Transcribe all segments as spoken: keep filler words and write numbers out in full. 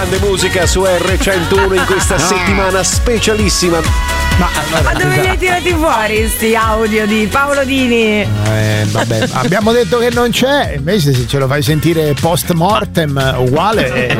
grande musica su R centouno in questa no. settimana specialissima. Ma, allora, ma dove li hai tirati fuori sti audio di Paolo Dini? Eh, vabbè, abbiamo detto che non c'è, invece se ce lo fai sentire post mortem uguale è,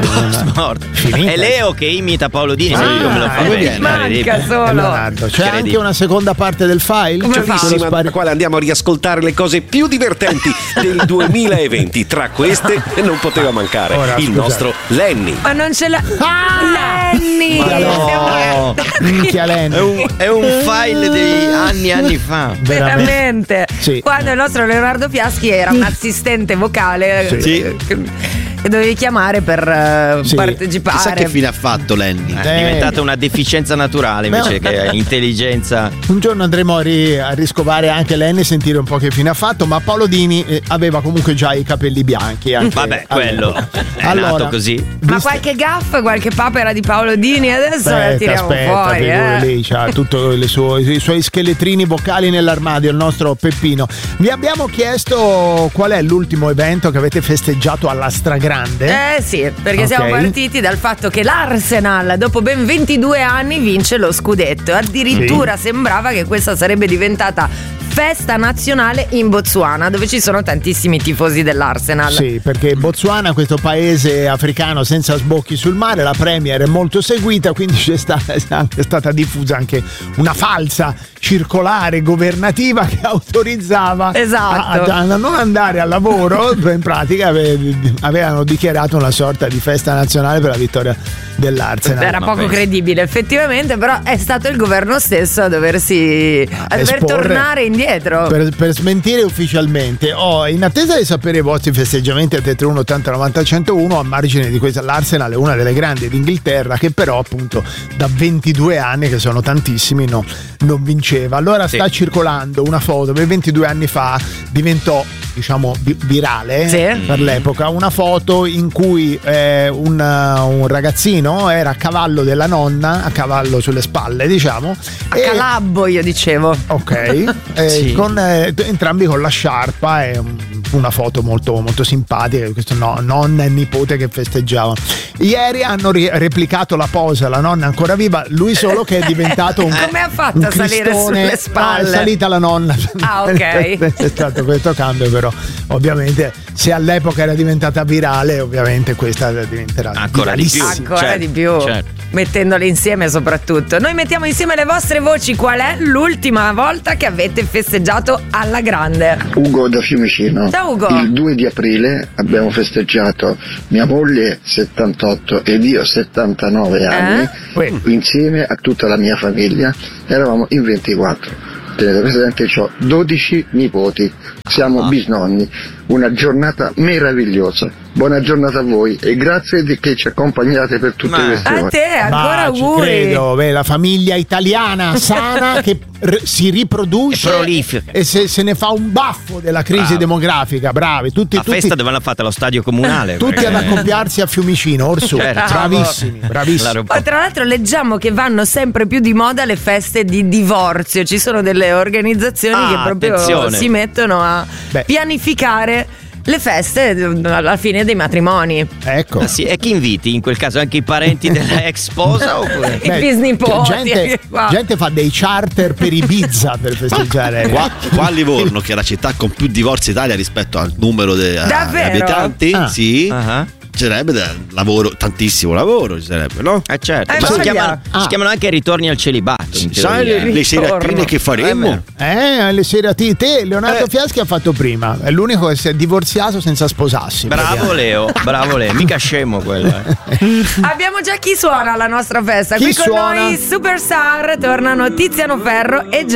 è Leo che imita Paolo Dini, ah, sai come lo fa bene. Manca solo. Leonardo, c'è anche una seconda parte del file nella quale andiamo a riascoltare le cose più divertenti del duemilaventi. Tra queste non poteva mancare Ora, il scusate. nostro Lenny. Ma non ce l'ha ah! Lenny! Ma no. Minchia Lenny. È un, è un file di anni e anni fa. Veramente, Veramente. Sì. Quando il nostro Leonardo Fiaschi era un assistente vocale sì. Sì. che dovevi chiamare per uh, sì. partecipare. Chissà che fine ha fatto Lenny. È eh. diventata una deficienza naturale invece Beh, che intelligenza. Un giorno andremo a, ri- a riscovare anche Lenny e sentire un po' che fine ha fatto, ma Paolo Dini eh, aveva comunque già i capelli bianchi anche Vabbè, quello è allora, nato così. Ma qualche gaff, qualche papera di Paolo Dini adesso aspetta, la tiriamo aspetta, fuori eh. lì c'ha tutti i suoi scheletrini vocali nell'armadio, il nostro Peppino. Vi abbiamo chiesto qual è l'ultimo evento che avete festeggiato alla stragrande. Eh sì, perché okay. siamo partiti dal fatto che l'Arsenal dopo ben ventidue anni vince lo scudetto. Addirittura sì. sembrava che questa sarebbe diventata festa nazionale in Botswana, dove ci sono tantissimi tifosi dell'Arsenal. Sì, perché Botswana, questo paese africano senza sbocchi sul mare, la Premier è molto seguita, quindi c'è stata, è stata diffusa anche una falsa circolare governativa che autorizzava esatto. a, a non andare al lavoro. In pratica avevano dichiarato una sorta di festa nazionale per la vittoria dell'Arsenal. Era poco penso. credibile effettivamente, però è stato il governo stesso a doversi a dover tornare indietro per, per smentire ufficialmente. Oh, in attesa di sapere i vostri festeggiamenti a tre tre uno ottanta novanta centouno, a margine di questa, l'Arsenal è una delle grandi d'Inghilterra che però appunto da ventidue anni, che sono tantissimi, no, non vinceva. Allora sì. sta circolando una foto che ventidue anni fa diventò diciamo virale sì. per l'epoca, una foto in cui eh, un, un ragazzino era a cavallo della nonna, a cavallo sulle spalle diciamo a e, calabbo io dicevo ok eh, sì. con eh, entrambi con la sciarpa e un, una foto molto molto simpatica, questo no, nonna e nipote che festeggiavano. Ieri hanno ri- replicato la posa, la nonna ancora viva, lui solo che è diventato un come ha fatto a salire sulle spalle? No, è salita la nonna. Ah ok. È stato questo cambio, però ovviamente se all'epoca era diventata virale, ovviamente questa diventerà ancora di più, ancora certo, di più certo. mettendole insieme soprattutto. Noi mettiamo insieme le vostre voci. Qual è l'ultima volta che avete festeggiato alla grande? Ugo da Fiumicino. Da Ugo. Il due di aprile abbiamo festeggiato mia moglie settantotto ed io settantanove anni eh? insieme a tutta la mia famiglia. Eravamo in ventiquattro. Tenete presente che ho dodici nipoti, siamo ah. bisnonni, una giornata meravigliosa. Buona giornata a voi e grazie di che ci accompagnate per tutte Ma queste ore. A te ancora auguri. Credo, beh, la famiglia italiana sana che r- si riproduce e, e se, se ne fa un baffo della crisi Bravo. demografica. Bravi, tutti, la tutti, festa dove l'hanno fatta allo stadio comunale. Tutti perché... ad accoppiarsi a Fiumicino, orsù. Certo. Bravissimi, bravissimi. Ma tra l'altro leggiamo che vanno sempre più di moda le feste di divorzio. Ci sono delle organizzazioni ah, che proprio attenzione. si mettono a Beh. pianificare le feste alla fine dei matrimoni. Ecco. Ah, sì, e chi inviti? In quel caso anche i parenti della ex sposa oppure? I bisnipoti. Gente, gente fa dei charter per Ibiza per festeggiare. Qua, qua a Livorno, che è la città con più divorzi d'Italia rispetto al numero di abitanti, ah. sì. Uh-huh. Ci sarebbe lavoro, tantissimo lavoro ci sarebbe, no? Eh certo, eh, ma si chiamano, ah. si chiamano anche ritorni al celibato. Sai le, le seratine che faremmo? Eh, le seratine. Te, Leonardo eh. Fiaschi ha fatto prima. È l'unico che si è divorziato senza sposarsi. Bravo Leo, bravo Leo, mica scemo quello. Eh. Abbiamo già chi suona alla nostra festa. Chi Qui con suona? noi Superstar tornano Tiziano Ferro e